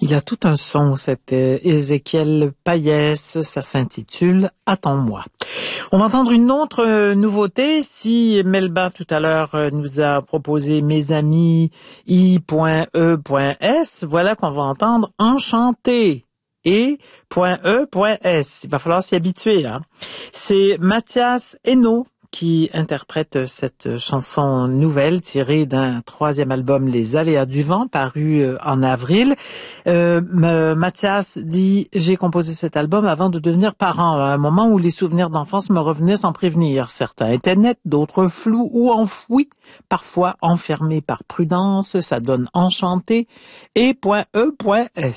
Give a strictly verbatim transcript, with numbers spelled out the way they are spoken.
il a tout un son, cet euh, Ézéchiel Payès, ça s'intitule « Attends-moi ». On va entendre une autre euh, nouveauté. Si Melba tout à l'heure euh, nous a proposé « Mes amis i.e.s », voilà qu'on va entendre « Enchanté ». et.e.s. Il va falloir s'y habituer. Hein. C'est Mathias Hainaut qui interprète cette chanson nouvelle tirée d'un troisième album Les Aléas du Vent, paru en avril. Euh, Mathias dit « J'ai composé cet album avant de devenir parent, à un moment où les souvenirs d'enfance me revenaient sans prévenir. Certains étaient nets, d'autres flous ou enfouis, parfois enfermés par prudence. Ça donne enchanté et .e.s. »